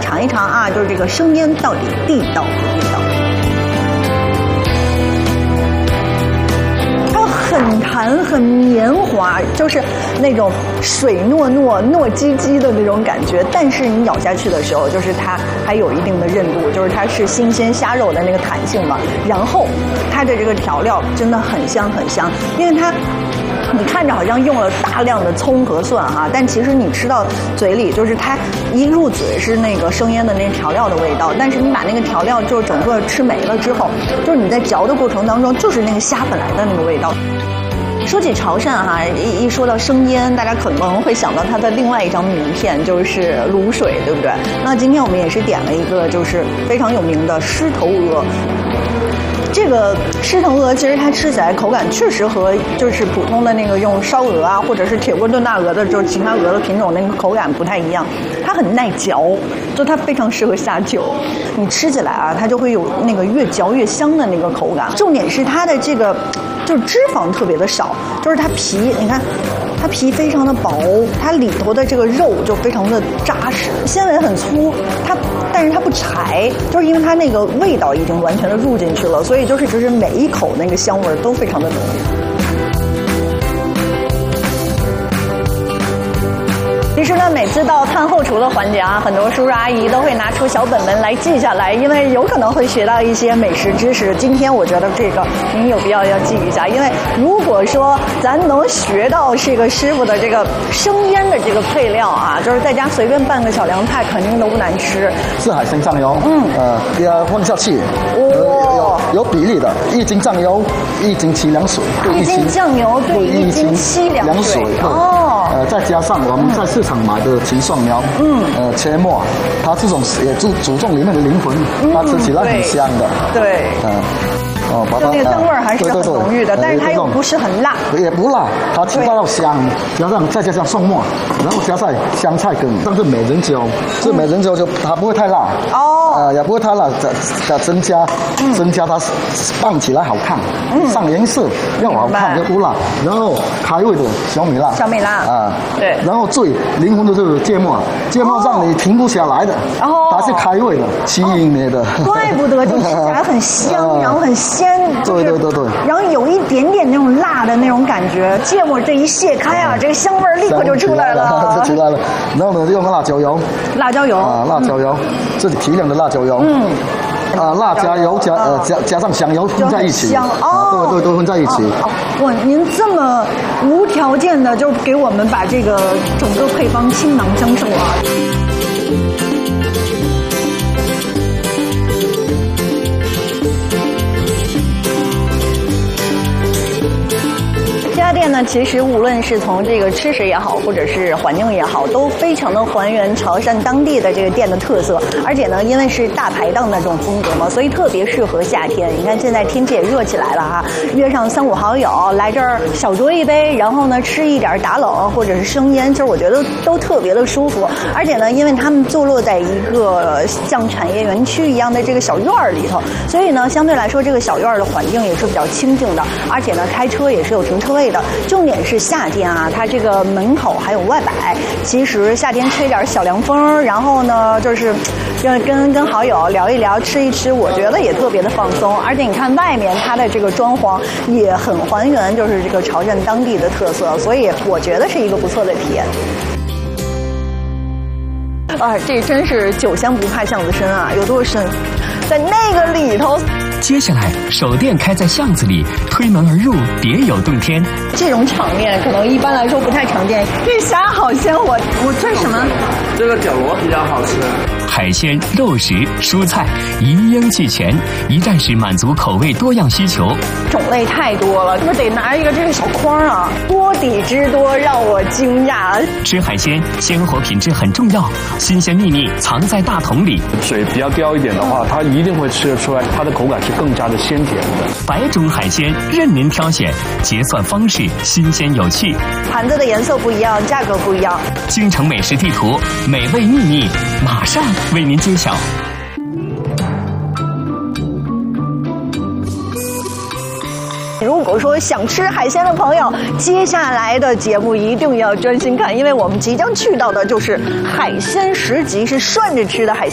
尝一尝啊，就是这个生腌到底地道不地道？很弹很绵滑，就是那种水糯糯、糯叽叽的那种感觉。但是你咬下去的时候，就是它还有一定的韧度，就是它是新鲜虾肉的那个弹性嘛。然后它的这个调料真的很香很香，因为它。你看着好像用了大量的葱和蒜哈，但其实你吃到嘴里，就是它一入嘴是那个生腌的那调料的味道，但是你把那个调料就整个吃没了之后，就是你在嚼的过程当中，就是那个虾本来的那个味道。说起潮汕哈，一说到生腌，大家可能会想到它的另外一张名片就是卤水，对不对？那今天我们也是点了一个就是非常有名的狮头鹅。这个狮头鹅其实它吃起来口感确实和就是普通的那个用烧鹅啊，或者是铁锅炖大鹅的，就是其他鹅的品种那个口感不太一样。它很耐嚼，就它非常适合下酒。你吃起来啊，它就会有那个越嚼越香的那个口感。重点是它的这个就是脂肪特别的少，就是它皮，你看。它皮非常的薄，它里头的这个肉就非常的扎实，纤维很粗，但是它不柴，就是因为它那个味道已经完全的入进去了，所以就是每一口那个香味都非常的浓。其实呢，每次到看后厨的环节啊，很多叔叔阿姨都会拿出小本本来记下来，因为有可能会学到一些美食知识。今天我觉得这个您有必要要记一下，因为如果说咱能学到这个师傅的这个生腌的这个配料啊，就是在家随便拌个小凉菜，肯定都不难吃。 是海鲜酱油，要放下去，有比例的，1斤酱油，1斤7两水 ，1斤酱油对1斤7两水， 再加上我们在市场买的齐蒜苗，切末，它这种也注重里面的灵魂，它吃起来很香的。 对，把它那个香味还是很浓郁的，但是它又不是很辣， 也不辣，它起到香，再加上蒜末，然后加上香菜根，但是美人椒，这美人椒就它不会太辣，也不会太辣，增加它拌起来好看，上颜色要好看，又不辣，然后开胃的小米辣， 对， 然后最灵魂的就是芥末，芥末让你停不下来的，它是开胃的，吸引你的， 怪不得就吃起来很香，然后很鲜， 对， 然后有一点点那种辣的那种感觉，芥末这一卸开啊，这个香味立刻就出来了， 然后呢，用辣椒油， 辣椒油， 这里提亮的辣椒油，辣椒油加上香油混在一起，对，混在一起。 哇，您这么无条件的就给我们把这个整个配方倾囊相授啊！这家店呢，其实无论是从这个吃食也好，或者是环境也好，都非常的还原潮汕当地的这个店的特色。而且呢，因为是大排档的这种风格嘛，所以特别适合夏天。你看现在天气也热起来了哈，约上3、5好友来这儿小酌一杯，然后呢吃一点打冷或者是生腌，其实我觉得都特别的舒服。而且呢，因为他们坐落在一个像产业园区一样的这个小院儿里头，所以呢，相对来说这个小院儿的环境也是比较清静的，而且呢开车也是有停车位的。重点是夏天啊，它这个门口还有外摆，其实夏天吹点小凉风，然后呢就是跟好友聊一聊，吃一吃，我觉得也特别的放松。而且你看外面它的这个装潢也很还原，就是这个潮汕当地的特色，所以我觉得是一个不错的体验。这真是酒香不怕巷子深啊！有多深？在那个里头。 接下来，手店开在巷子里，推门而入，别有洞天。 这种场面可能一般来说不太常见。这虾好鲜，我这是什么？ 这个绞螺比较好吃。 海鲜、肉食、蔬菜一应俱全，一站式满足口味多样需求。 种类太多了，是不是得拿一个这个小筐啊？锅底之多让我惊讶。 吃海鲜，鲜活品质很重要，新鲜秘密藏在大桶里。 水比较刁一点的话，它一定会吃得出来，它的口感是更加的鲜甜的。 百种海鲜任您挑选，结算方式新鲜有趣。 盘子的颜色不一样，价格不一样。 京城美食地图，美味秘密马上为您揭晓。 如果说想吃海鲜的朋友，接下来的节目一定要专心看，因为我们即将去到的就是海鲜10集，是涮着吃的海鲜。